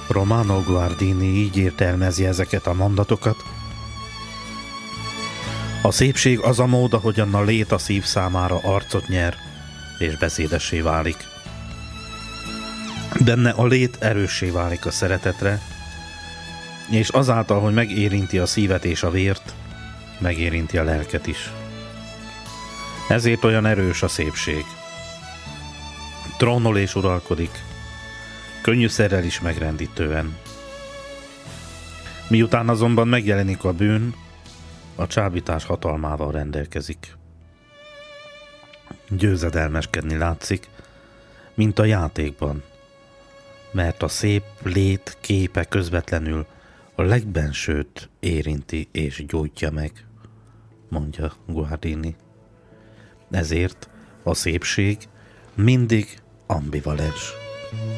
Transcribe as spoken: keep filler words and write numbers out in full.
Romano Guardini így értelmezi ezeket a mondatokat. A szépség az a mód, ahogyan a lét a szív számára arcot nyer, és beszédessé válik. Benne a lét erőssé válik a szeretetre, és azáltal, hogy megérinti a szívet és a vért, megérinti a lelket is. Ezért olyan erős a szépség. Trónol és uralkodik, könnyűszerrel is megrendítően. Miután azonban megjelenik a bűn, a csábítás hatalmával rendelkezik. Győzedelmeskedni látszik, mint a játékban, mert a szép lét képe közvetlenül a legbensőt érinti és gyógyja meg, mondja Guardini. Ezért a szépség mindig ambivalens.